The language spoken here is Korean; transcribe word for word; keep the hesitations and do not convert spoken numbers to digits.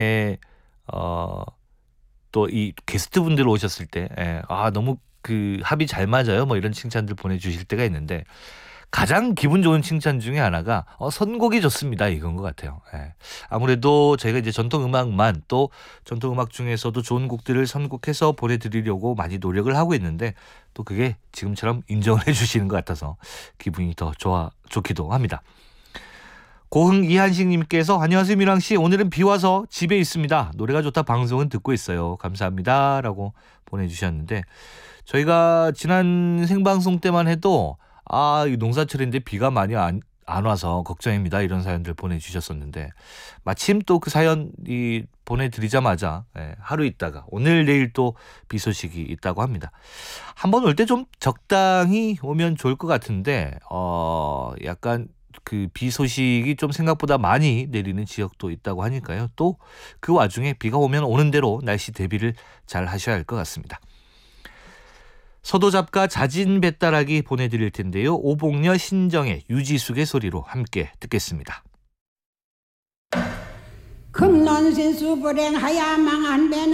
어 또 이 게스트분들 오셨을 때 예 아 너무 그 합이 잘 맞아요 뭐 이런 칭찬들 보내주실 때가 있는데 가장 기분 좋은 칭찬 중에 하나가 어 선곡이 좋습니다 이건 것 같아요. 예. 아무래도 저희가 이제 전통 음악만 또 전통 음악 중에서도 좋은 곡들을 선곡해서 보내드리려고 많이 노력을 하고 있는데 또 그게 지금처럼 인정을 해주시는 것 같아서 기분이 더 좋아 좋기도 합니다. 고흥 이한식님께서 안녕하세요 미랑씨 오늘은 비와서 집에 있습니다. 노래가 좋다 방송은 듣고 있어요. 감사합니다 라고 보내주셨는데 저희가 지난 생방송 때만 해도 아 이 농사철인데 비가 많이 안, 안 와서 걱정입니다 이런 사연들 보내주셨었는데 마침 또 그 사연 이 보내드리자마자 예, 하루 있다가 오늘 내일 또 비 소식이 있다고 합니다. 한번 올 때 좀 적당히 오면 좋을 것 같은데 어 약간 그 비 소식이 좀 생각보다 많이 내리는 지역도 있다고 하니까요. 또 그 와중에 비가 오면 오는 대로 날씨 대비를 잘 하셔야 할 것 같습니다. 서도잡가 자진 배따라기 보내드릴 텐데요. 오복녀 신정의 유지숙의 소리로 함께 듣겠습니다. 금론신수 불행하야 망한 배는